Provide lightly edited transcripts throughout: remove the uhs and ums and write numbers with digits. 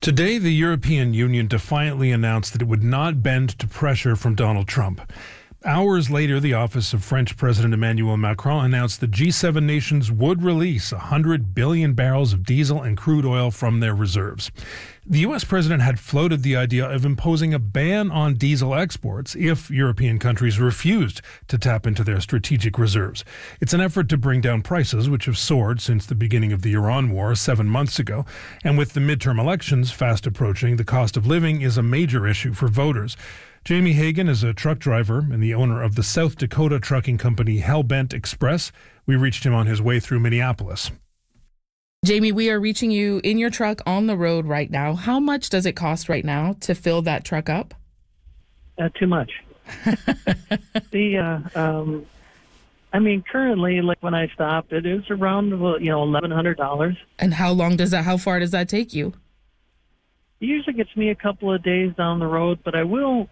Today, the European Union defiantly announced that it would not bend to pressure from Donald Trump. Hours later, the office of French President Emmanuel Macron announced the G7 nations would release 100 billion barrels of diesel and crude oil from their reserves. The U.S. president had floated the idea of imposing a ban on diesel exports if European countries refused to tap into their strategic reserves. It's an effort to bring down prices, which have soared since the beginning of the Iran war 7 months ago. And with the midterm elections fast approaching, the cost of living is a major issue for voters. Jamie Hagan is a truck driver and the owner of the South Dakota trucking company Hellbent Express. We reached him on his way through Minneapolis. Jamie, we are reaching you in your truck on the road right now. How much does it cost right now to fill that truck up? Too much. Currently, like when I stopped, it is around $1,100. And how far does that take you? It usually gets me a couple of days down the road, but I will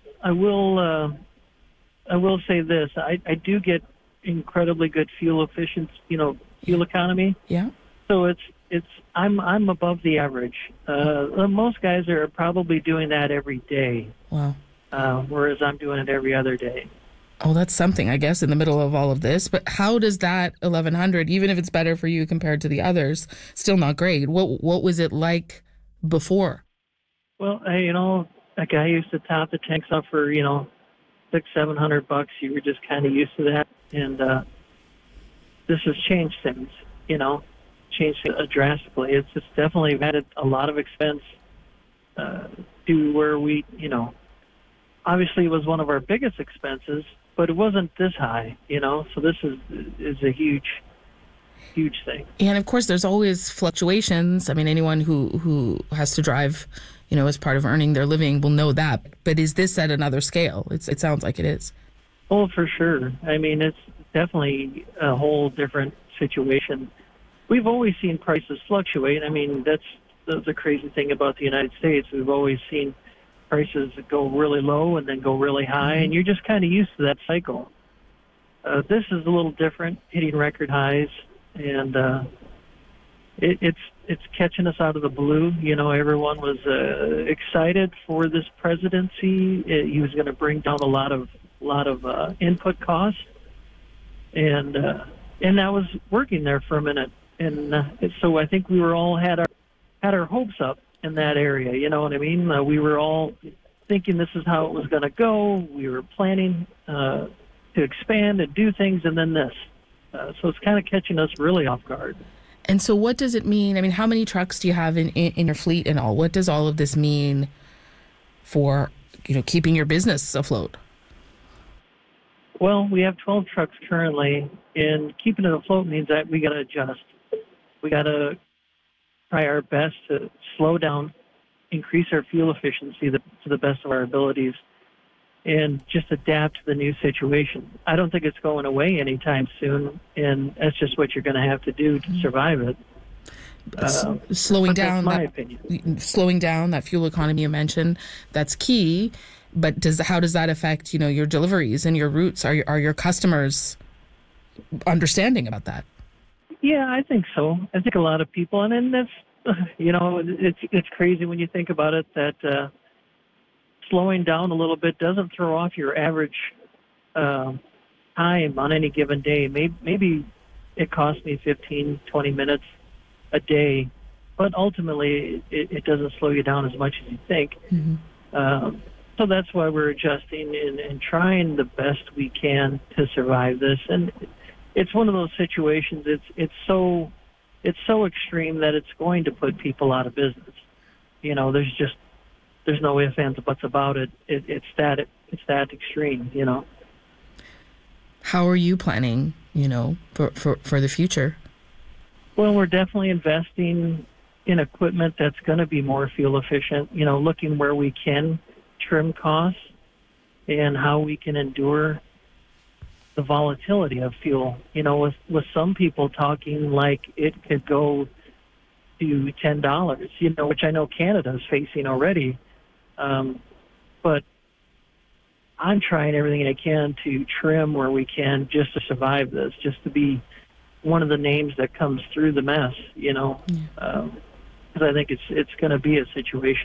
say this: I do get incredibly good fuel efficiency, fuel economy. Yeah. So I'm above the average. Most guys are probably doing that every day. Wow. Whereas I'm doing it every other day. Oh, that's something, I guess, in the middle of all of this. But how does that 1,100, even if it's better for you compared to the others, still not great? What was it like before? Well, a guy used to top the tanks up for, $600-700. You were just kind of used to that. And this has changed things, changed it drastically. It's just definitely added a lot of expense to where we, obviously it was one of our biggest expenses, but it wasn't this high, So this is a huge thing. And of course, there's always fluctuations. I mean, anyone who has to drive, as part of earning their living will know that. But is this at another scale? It sounds like it is. Oh, for sure. I mean, it's definitely a whole different situation. We've always seen prices fluctuate. I mean, that's the crazy thing about the United States. We've always seen prices go really low and then go really high, and you're just kind of used to that cycle. This is a little different, hitting record highs, and it's catching us out of the blue. Everyone was excited for this presidency. He was going to bring down a lot of input costs, and that was working there for a minute. And so I think we were all had our hopes up in that area. You know what I mean? We were all thinking this is how it was going to go. We were planning to expand and do things, and then this. So it's kind of catching us really off guard. And so what does it mean? I mean, how many trucks do you have in your fleet and all? What does all of this mean for, keeping your business afloat? Well, we have 12 trucks currently, and keeping it afloat means that we got to adjust. We got to try our best to slow down, increase our fuel efficiency to the best of our abilities, and just adapt to the new situation. I don't think it's going away anytime soon, and that's just what you're going to have to do to survive it. Slowing down, that's my opinion. Slowing down that fuel economy you mentioned, that's key. But how does that affect, your deliveries and your routes? Are your customers understanding about that? Yeah, I think so. I think a lot of people, and then that's, it's crazy when you think about it that slowing down a little bit doesn't throw off your average time on any given day. Maybe it costs me 15, 20 minutes a day, but ultimately it doesn't slow you down as much as you think. Mm-hmm. So that's why we're adjusting and trying the best we can to survive this. And it's one of those situations. It's so extreme that it's going to put people out of business. There's no ifs, ands, or buts about it. It's that extreme. How are you planning? For the future. Well, we're definitely investing in equipment that's going to be more fuel efficient. Looking where we can trim costs and how we can endure the volatility of fuel. With some people talking like it could go to $10, which I know Canada's facing already. But I'm trying everything I can to trim where we can just to survive this, just to be one of the names that comes through the mess, because I think it's going to be a situation